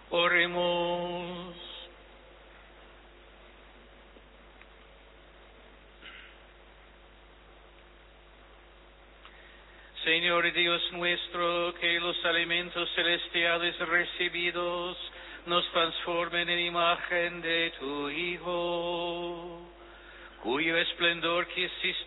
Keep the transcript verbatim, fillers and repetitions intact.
Oremos. Señor Dios nuestro, que los alimentos celestiales recibidos nos transformen en imagen de tu Hijo, cuyo esplendor quisiste